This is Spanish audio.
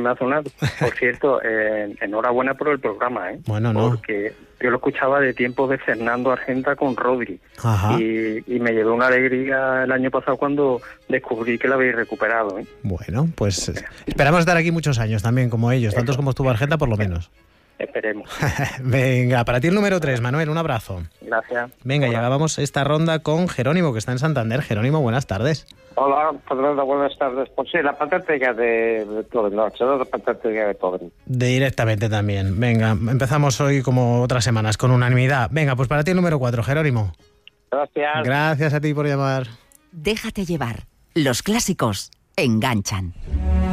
me ha sonado. Por cierto, enhorabuena por el programa, ¿eh? Bueno, no. Porque yo lo escuchaba de tiempo de Fernando Argenta con Rodri. Ajá. Y me llevó una alegría el año pasado cuando descubrí que lo habéis recuperado, ¿eh? Bueno, pues esperamos estar aquí muchos años también, como ellos, tantos como estuvo Argenta, por lo menos. Esperemos. Venga, para ti el número 3, Manuel, un abrazo. Gracias. Venga, y acabamos esta ronda con Jerónimo, que está en Santander. Jerónimo, buenas tardes. Hola, Fernando, buenas tardes. Pues sí, la patatería de Torren, no, la patatería de Torren. Directamente también. Venga, empezamos hoy como otras semanas, con unanimidad. Venga, pues para ti el número 4, Jerónimo. Gracias. Gracias a ti por llamar. Déjate llevar. Los clásicos enganchan.